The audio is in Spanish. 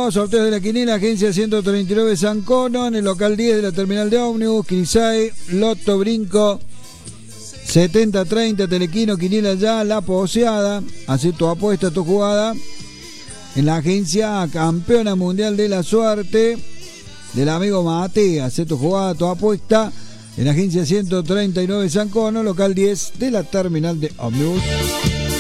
Tenemos sorteos de la quiniela, agencia 139 San Cono, en el local 10 de la terminal de ómnibus, Kirisay, Loto Brinco 70-30, Telequino, quiniela ya, La Poseada. Hacé tu apuesta, tu jugada en la agencia campeona mundial de la suerte del amigo Mate. Hacé tu jugada, tu apuesta en la agencia 139 San Cono, local 10 de la terminal de ómnibus.